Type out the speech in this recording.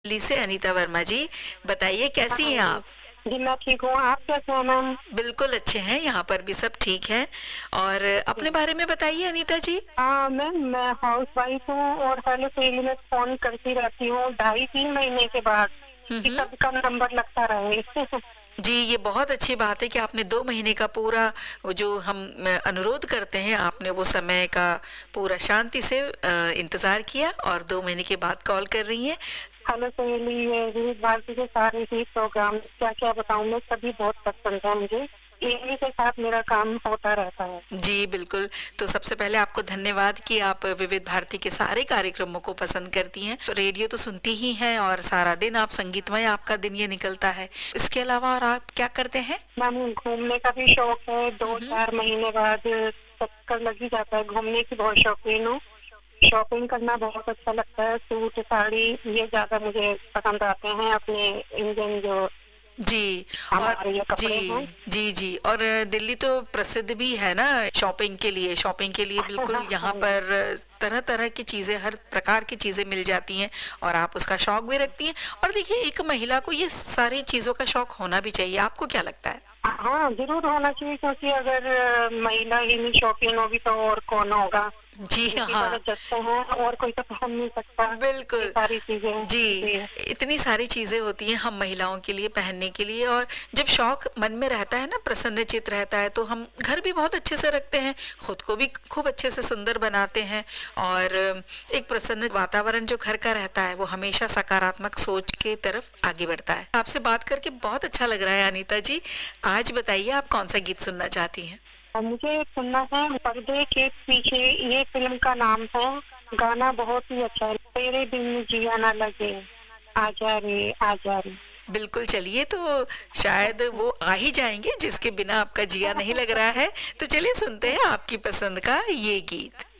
दिल्ली से अनीता वर्मा जी। बताइए कैसी हाँ हैं जी। आप? जी मैं ठीक हूँ। आप कैसे हैं मैम? बिल्कुल अच्छे हैं, यहाँ पर भी सब ठीक है। और अपने जी। बारे में बताइए अनीता जी। हाँ मैम, मैं हाउस वाइफ हूँ और पहले से ही मैं फोन करती रहती हूँ 2.5-3 महीने के बाद कि हम्म। कब का नंबर लगता रहे। जी, ये बहुत अच्छी बात है कि आपने 2 महीने का पूरा वो जो हम अनुरोध करते हैं, आपने वो समय का पूरा शांति से इंतजार किया और 2 महीने के बाद कॉल कर रही हैं। हेलो सहेली, ये विविध भारती के सारे ही प्रोग्राम क्या क्या बताऊँ मैं, सभी बहुत पसंद है मुझे। इन्हीं के साथ मेरा काम होता रहता है। जी बिल्कुल। तो सबसे पहले आपको धन्यवाद कि आप विविध भारती के सारे कार्यक्रमों को पसंद करती हैं। तो रेडियो तो सुनती ही हैं और सारा दिन आप संगीतमय आपका दिन ये निकलता है। इसके अलावा और आप क्या करते हैं? मैम घूमने का भी शौक है, दो हम्म। चार महीने बाद चक्कर लग ही जाता है। घूमने की बहुत शौकीन हूँ। शॉपिंग करना बहुत अच्छा लगता है। सूट साड़ी ये ज्यादा मुझे पसंद आते हैं, अपने इंडियन जो जी। और हमारे ये जी कपड़े हैं। जी जी। और दिल्ली तो प्रसिद्ध भी है ना शॉपिंग के लिए। शॉपिंग के लिए बिल्कुल यहाँ हाँ जी। पर तरह तरह की चीजें, हर प्रकार की चीजें मिल जाती हैं और आप उसका शौक भी रखती हैं। और देखिए, एक महिला को ये सारी चीजों का शौक होना भी चाहिए। आपको क्या लगता है? हाँ जरूर होना चाहिए, क्योंकि अगर महिला ही नहीं शौकीन होगी तो और कौन होगा। जी इसी हाँ। तरह जचते हैं और कोई तो पहन नहीं सकता ये बिल्कुल। सारी चीजें। जी। जी। इतनी सारी चीजें होती हैं हम महिलाओं के लिए पहनने के लिए। और जब शौक मन में रहता है ना, प्रसन्नचित रहता है, तो हम घर भी बहुत अच्छे से रखते हैं, खुद को भी खूब अच्छे से सुंदर बनाते हैं। और एक प्रसन्न वातावरण जो घर का रहता है वो हमेशा सकारात्मक सोच के तरफ आगे बढ़ता है। आपसे बात करके बहुत अच्छा लग रहा है अनीता जी। आज बताइए, आप कौन सा गीत सुनना चाहती हैं? और मुझे सुनना है पर्दे के पीछे, ये फिल्म का नाम है। गाना बहुत ही अच्छा है, तेरे बिन जिया ना लगे, आजा रे आजा रे। बिल्कुल, चलिए तो शायद वो आ ही जाएंगे जिसके बिना आपका जिया नहीं लग रहा है। तो चलिए सुनते हैं आपकी पसंद का ये गीत।